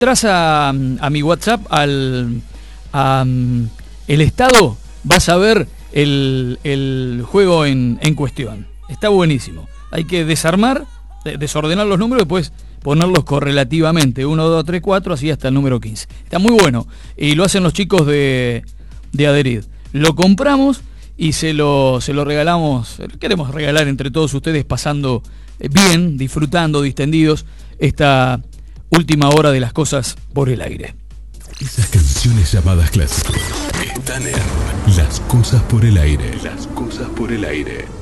entras a mi WhatsApp, el estado, vas a ver el juego en cuestión. Está buenísimo. Hay que desarmar, desordenar los números y después ponerlos correlativamente. 1, 2, 3, 4, así hasta el número 15. Está muy bueno. Y lo hacen los chicos de Adherid. Lo compramos y se lo regalamos. Queremos regalar entre todos ustedes, pasando bien, disfrutando, distendidos, esta última hora de las cosas por el aire. Esas canciones llamadas clásicos están en Las Cosas por el Aire. Las Cosas por el Aire.